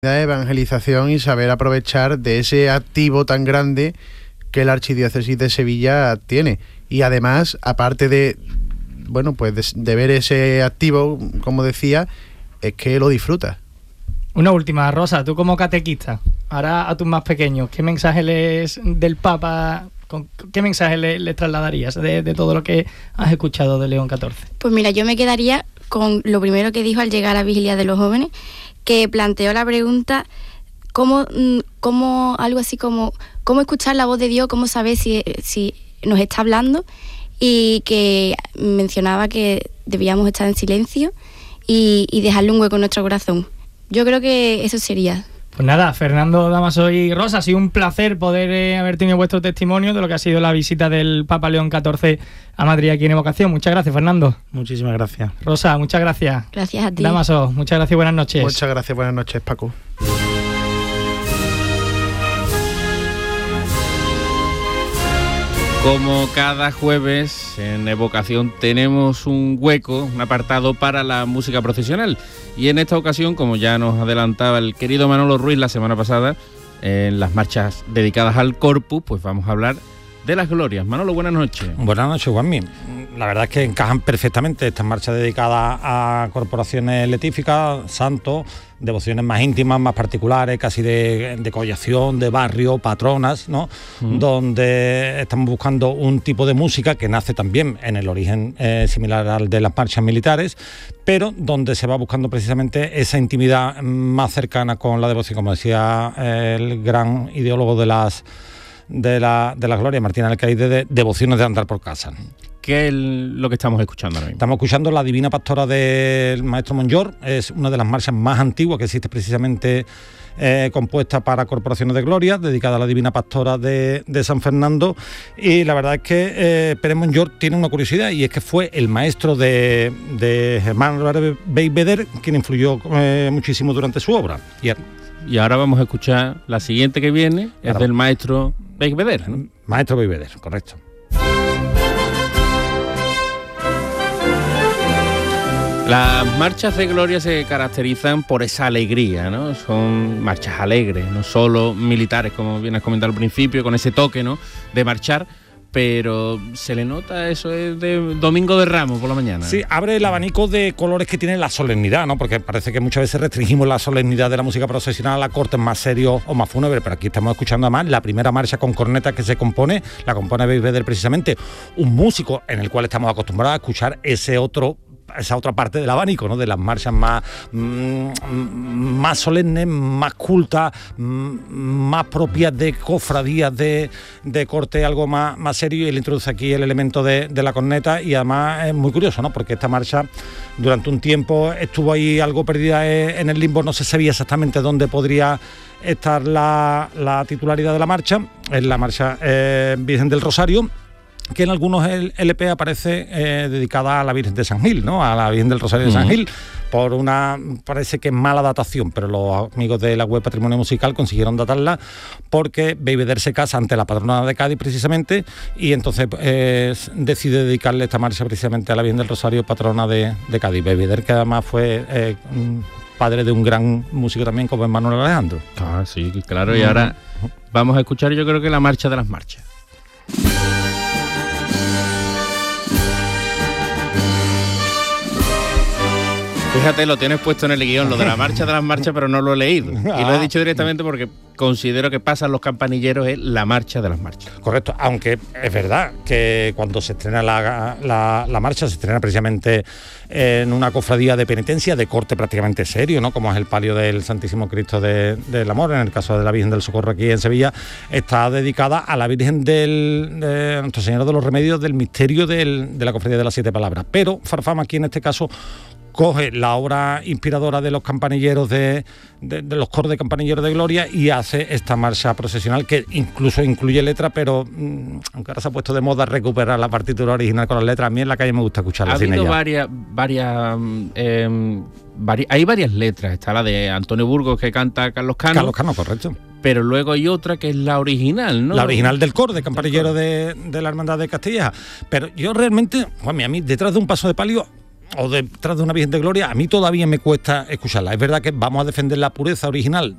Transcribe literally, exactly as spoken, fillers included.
de evangelización y saber aprovechar de ese activo tan grande que la Archidiócesis de Sevilla tiene. Y además, aparte de, bueno, pues de, de ver ese activo, como decía, es que lo disfrutas. Una última, Rosa, tú como catequista, ahora a tus más pequeños, ¿qué mensaje les del Papa, con, qué mensaje les, les trasladarías de, de todo lo que has escuchado de León catorce? Pues mira, yo me quedaría con lo primero que dijo al llegar a la Vigilia de los Jóvenes, que planteó la pregunta, ¿cómo, cómo algo así como, cómo escuchar la voz de Dios, cómo saber si, si nos está hablando? Y que mencionaba que debíamos estar en silencio y, y dejarle un hueco en nuestro corazón. Yo creo que eso sería. Pues nada, Fernando Damaso y Rosa, ha sido un placer poder eh, haber tenido vuestro testimonio de lo que ha sido la visita del Papa León catorce a Madrid aquí en Evocación. Muchas gracias, Fernando. Muchísimas gracias. Rosa, muchas gracias. Gracias a ti. Damaso, muchas gracias y buenas noches. Muchas gracias, buenas noches, Paco. Como cada jueves en Evocación tenemos un hueco, un apartado para la música procesional. Y en esta ocasión, como ya nos adelantaba el querido Manolo Ruiz la semana pasada, en las marchas dedicadas al Corpus, pues vamos a hablar de las glorias. Manolo, buenas noches. Buenas noches, Juanmi. La verdad es que encajan perfectamente estas marchas dedicadas a corporaciones letíficas, santos, devociones más íntimas, más particulares, casi de, de collación, de barrio, patronas, ¿no? Mm. Donde estamos buscando un tipo de música que nace también en el origen eh, similar al de las marchas militares, pero donde se va buscando precisamente esa intimidad más cercana con la devoción, como decía eh, el gran ideólogo de las de la, de la Gloria, Martín Alcaide, de devociones de andar por casa. ¿Qué es lo que estamos escuchando ahora mismo? Estamos escuchando la Divina Pastora del Maestro Monllor. Es una de las marchas más antiguas que existe, precisamente eh, compuesta para corporaciones de gloria, dedicada a la Divina Pastora de, de San Fernando. Y la verdad es que eh, Pérez Monllor tiene una curiosidad, y es que fue el maestro de, de Germán Beigbeder quien influyó eh, muchísimo durante su obra. Y, a... y ahora vamos a escuchar la siguiente que viene, es ahora, del maestro Beigbeder, ¿no? Maestro Beigbeder, correcto. Las marchas de gloria se caracterizan por esa alegría, ¿no? Son marchas alegres, no solo militares, como bien has comentado al principio, con ese toque, ¿no?, de marchar, pero se le nota eso es de Domingo de Ramos por la mañana. Sí, abre el abanico de colores que tiene la solemnidad, ¿no? Porque parece que muchas veces restringimos la solemnidad de la música procesional a la corte más serio o más fúnebre, pero aquí estamos escuchando además la primera marcha con corneta que se compone, la compone Beigbeder precisamente, un músico en el cual estamos acostumbrados a escuchar ese otro esa otra parte del abanico, ¿no?, de las marchas más, mmm, más solemnes, más cultas, mmm, más propias de cofradías de, de corte algo más, más serio, y él introduce aquí el elemento de, de la corneta. Y además es muy curioso, ¿no?, porque esta marcha durante un tiempo estuvo ahí algo perdida en el limbo, no se sabía exactamente dónde podría estar la, la titularidad de la marcha. Es la marcha eh, Virgen del Rosario, que en algunos L P aparece eh, dedicada a la Virgen de San Gil, ¿no?, a la Virgen del Rosario de San Gil, por una, parece que mala datación, pero los amigos de la web Patrimonio Musical consiguieron datarla, porque Beigbeder se casa ante la patrona de Cádiz precisamente, y entonces eh, decide dedicarle esta marcha precisamente a la Virgen del Rosario, patrona de, de Cádiz. Beigbeder, que además fue eh, padre de un gran músico también como Manuel Alejandro. Ah, sí, claro, y ahora vamos a escuchar, yo creo que la marcha de las marchas. Fíjate, lo tienes puesto en el guión, lo de la marcha de las marchas, pero no lo he leído. Y lo he dicho directamente porque considero que pasan los campanilleros es la marcha de las marchas. Correcto, aunque es verdad que cuando se estrena la, la, la marcha, se estrena precisamente en una cofradía de penitencia de corte prácticamente serio, ¿no?, como es el palio del Santísimo Cristo de, del Amor. En el caso de la Virgen del Socorro aquí en Sevilla, está dedicada a la Virgen del, de Nuestra Señora de los Remedios, del misterio del, de la cofradía de las Siete Palabras. Pero Farfama aquí en este caso coge la obra inspiradora de los campanilleros de, de, de los coros de campanilleros de gloria y hace esta marcha procesional, que incluso incluye letra, pero mmm, aunque ahora se ha puesto de moda recuperar la partitura original con las letras, a mí en la calle me gusta escucharla sin ella. Ha habido varias, varias eh, vari, hay varias letras. Está la de Antonio Burgos, que canta Carlos Cano. Carlos Cano, correcto. Pero luego hay otra que es la original, ¿no? La original del coro, de campanilleros de, de la Hermandad de Castilleja. Pero yo realmente, Juanmi, a mí detrás de un paso de palio o detrás de una Virgen de Gloria, a mí todavía me cuesta escucharla. Es verdad que vamos a defender la pureza original